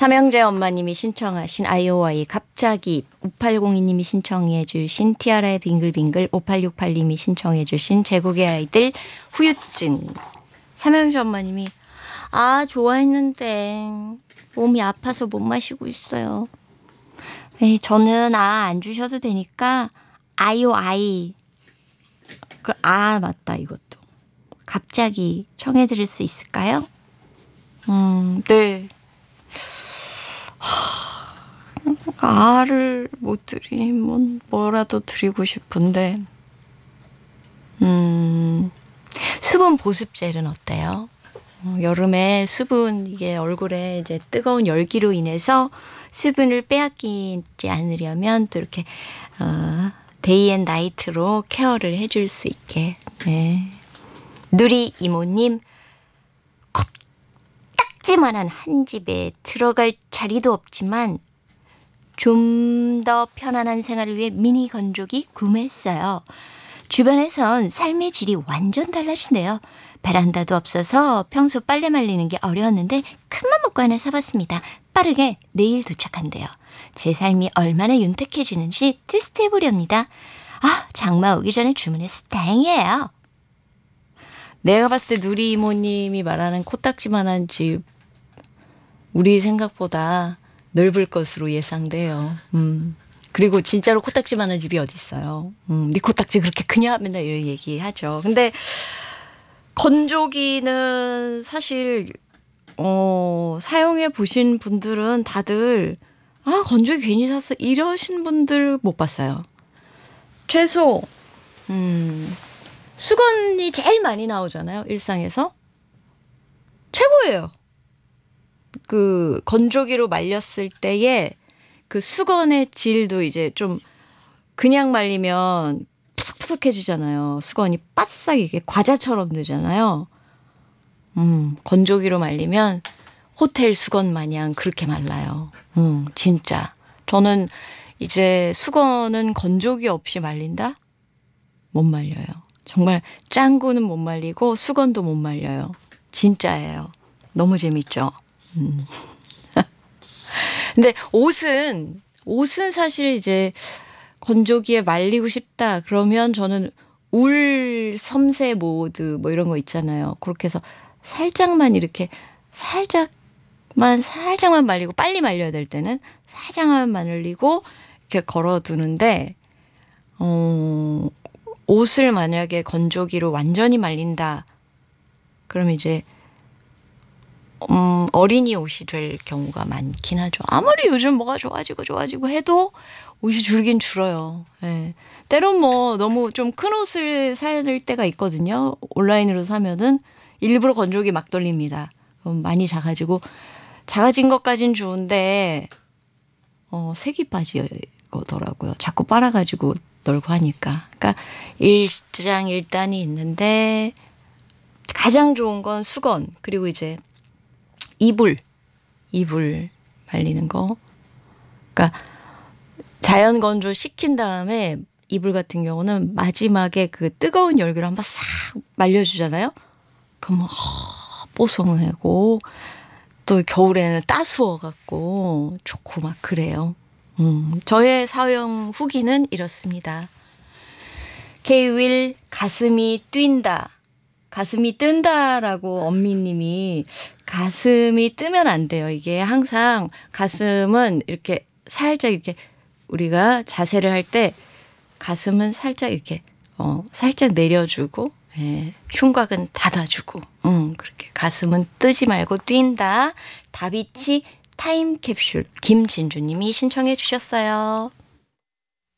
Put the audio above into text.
삼형제 엄마님이 신청하신 아이오아이 갑자기, 5802님이 신청해 주신 티아라의 빙글빙글, 5868님이 신청해 주신 제국의 아이들 후유증. 삼형제 엄마님이 좋아했는데 몸이 아파서 못 마시고 있어요. 에이, 저는 안 주셔도 되니까 아이오아이 맞다, 이것도 갑자기 청해 드릴 수 있을까요? 네. 아를 못 드리면 뭐라도 드리고 싶은데, 수분 보습 젤은 어때요? 여름에 수분, 이게 얼굴에 이제 뜨거운 열기로 인해서 수분을 빼앗기지 않으려면 또 이렇게 데이 앤 나이트로 케어를 해줄 수 있게. 네. 누리 이모님, 코딱지만한 한 집에 들어갈 자리도 없지만 좀 더 편안한 생활을 위해 미니 건조기 구매했어요. 주변에선 삶의 질이 완전 달라진대요. 베란다도 없어서 평소 빨래 말리는 게 어려웠는데 큰맘 먹고 하나 사봤습니다. 빠르게 내일 도착한대요. 제 삶이 얼마나 윤택해지는지 테스트해보렵니다. 장마 오기 전에 주문해서 다행이에요. 내가 봤을 때 누리 이모님이 말하는 코딱지만한 집, 우리 생각보다 넓을 것으로 예상돼요. 그리고 진짜로 코딱지만한 집이 어디 있어요. 네 코딱지 그렇게 크냐? 맨날 이런 얘기하죠. 근데 건조기는 사실 사용해 보신 분들은 다들 건조기 괜히 샀어 이러신 분들 못 봤어요. 최소 수건이 제일 많이 나오잖아요, 일상에서. 최고예요. 그 건조기로 말렸을 때의 그 수건의 질도 이제 좀 그냥 말리면 푸석푸석해지잖아요. 수건이 바싹 이렇게 과자처럼 되잖아요. 건조기로 말리면 호텔 수건 마냥 그렇게 말라요. 진짜. 저는 이제 수건은 건조기 없이 말린다? 못 말려요. 정말 짱구는 못 말리고 수건도 못 말려요. 진짜예요. 너무 재밌죠? 근데 옷은 사실 이제 건조기에 말리고 싶다 그러면 저는 울 섬세 모드 뭐 이런 거 있잖아요. 그렇게 해서 살짝만 이렇게 살짝만 말리고, 빨리 말려야 될 때는 살짝만 말리고 이렇게 걸어두는데, 옷을 만약에 건조기로 완전히 말린다 그러면 이제 어린이 옷이 될 경우가 많긴 하죠. 아무리 요즘 뭐가 좋아지고 해도 옷이 줄긴 줄어요. 네. 때론 뭐 너무 좀 큰 옷을 살 때가 있거든요. 온라인으로 사면은 일부러 건조기 막 돌립니다. 그럼 많이 작아진 것까진 좋은데 색이 빠지더라고요. 자꾸 빨아가지고 널고 하니까. 그러니까 일장일단이 있는데 가장 좋은 건 수건, 그리고 이제 이불 말리는 거. 그러니까 자연 건조 시킨 다음에 이불 같은 경우는 마지막에 그 뜨거운 열기로 한번 싹 말려주잖아요. 그러면 뽀송하고 또 겨울에는 따스워갖고 좋고 막 그래요. 저의 사용 후기는 이렇습니다. K-윌 가슴이 뛴다. 가슴이 뜬다라고 엄미님이, 가슴이 뜨면 안 돼요. 이게 항상 가슴은 이렇게 살짝 이렇게 우리가 자세를 할 때 가슴은 살짝 이렇게 살짝 내려주고, 흉곽은 닫아주고, 그렇게 가슴은 뜨지 말고 뛴다. 다비치 타임캡슐 김진주님이 신청해 주셨어요.